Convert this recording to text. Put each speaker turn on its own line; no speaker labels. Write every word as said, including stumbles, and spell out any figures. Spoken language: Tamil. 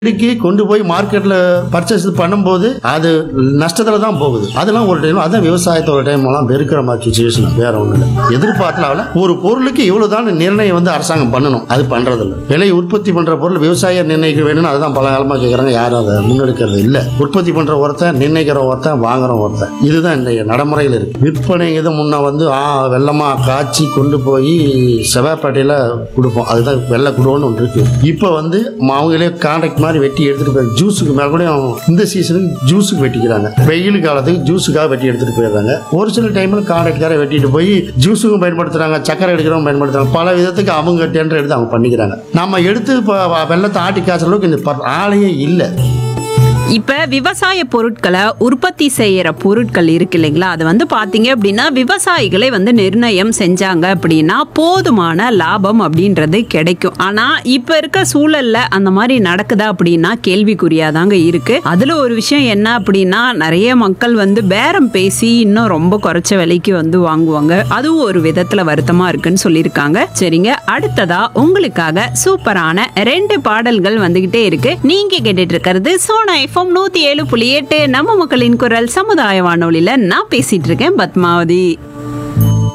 இன்னைக்கு கொண்டு போய் மார்க்கெட்ல பர்ச்சேஸ் பண்ணும்போது அது நஷ்டத்துல தான் போகுது. அதெல்லாம் ஒரு டைம் அதான் விவசாயத்தை ஒரு டைம் எல்லாம் வெறுக்கிற மாதிரி சுச்சுவேஷன். வேற ஒண்ணு இல்லை. எதிர்பார்த்தல ஒரு பொருளுக்கு இவ்வளவுதான் நிர்ணயம் வந்து அரசாங்கம் பண்ணணும், அது பண்றது இல்லை. விலை உற்பத்தி பண்ற பொருள் விவசாய நிர்ணயிக்க வேணும்னு அதுதான் பல காலமா கேட்கறாங்க. யாரும் அதை முன்னெடுக்கிறது இல்லை. உற்பத்தி பண்ற ஒருத்தன், நிர்ணயிக்கிற ஒருத்தன், வாங்குற ஒருத்தன். இதுதான் இந்த நடைமுறையில் இருக்கு. விற்பனை இது முன்ன வந்து ஆ வெள்ளமா காய்ச்சி கொண்டு போய் செவ்வாய்ப்பேட்டையில கொடுப்போம். அதுதான் வெள்ளை குடோன்னு ஒன்று இருக்கு. இப்ப வந்து அவங்களே கான்ட்ராக்ட் வெட்டி எடுத்துட்டு போய் ஜூஸுக்கு மேல கூட இந்த சீசனுக்கு ஜூஸுக்கு வெட்டிக்கிறாங்க. வெயில் காலத்துக்கு ஜூஸுக்காக வெட்டி எடுத்துட்டு போயிடுறாங்க. ஒரு சில டைம்ல கான்ட்ராக்டார வெட்டிட்டு போய் ஜூஸுக்கும் பயன்படுத்துறாங்க, சக்கரை எடுக்கிறவங்க பயன்படுத்துறாங்க. பல விதத்துக்கு அவங்க டெண்டர் எடுத்து அவங்க பண்ணிக்கிறாங்க. நம்ம எடுத்து வெள்ளத்தை ஆட்டி காய்ச்சற அளவுக்கு இந்த ஆலையே இல்லை.
இப்ப விவசாய பொருட்களை உற்பத்தி செய்யற பொருட்கள் இருக்கு இல்லைங்களா, அது வந்து பாத்தீங்க அப்படின்னா விவசாயிகளை வந்து நிர்ணயம் செஞ்சாங்க அப்படின்னா போதுமான லாபம் அப்படின்றது கிடைக்கும். ஆனா இப்ப இருக்க சூழல்ல அந்த மாதிரி நடக்குதா அப்படின்னா கேள்விக்குறியாதாங்க இருக்கு. அதுல ஒரு விஷயம் என்ன அப்படின்னா நிறைய மக்கள் வந்து பேரம் பேசி இன்னும் ரொம்ப குறைச்ச விலைக்கு வந்து வாங்குவாங்க. அதுவும் ஒரு விதத்துல வருத்தமா இருக்குன்னு சொல்லியிருக்காங்க. சரிங்க, அடுத்ததா உங்களுக்காக சூப்பரான ரெண்டு பாடல்கள் வந்துகிட்டே இருக்கு. நீங்க கேட்டுட்டு இருக்கிறது சோனா எஃப்எம் நூத்தி ஏழு புள்ளி எட்டு நம்ம மக்களின் குரல் சமுதாய வானொலியில நான் பேசிட்டு இருக்கேன் பத்மாவதி.